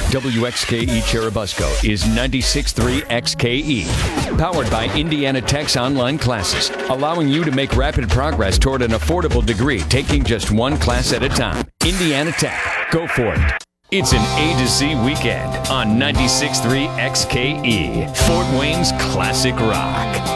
WXKE Cherubusco is 96.3 XKE. Powered by Indiana Tech's online classes, allowing you to make rapid progress toward an affordable degree, taking just one class at a time. Indiana Tech. Go for it. It's an A to Z weekend on 96.3 XKE, Fort Wayne's classic rock.